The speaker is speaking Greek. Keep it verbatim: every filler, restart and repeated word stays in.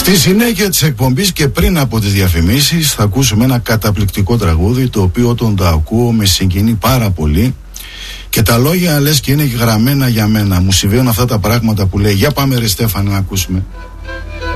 Στη συνέχεια της εκπομπής και πριν από τις διαφημίσεις θα ακούσουμε ένα καταπληκτικό τραγούδι, το οποίο όταν το ακούω με συγκινεί πάρα πολύ και τα λόγια λες και είναι γραμμένα για μένα. Μου συμβαίνουν αυτά τα πράγματα που λέει. Για πάμε ρε Στέφανε να ακούσουμε.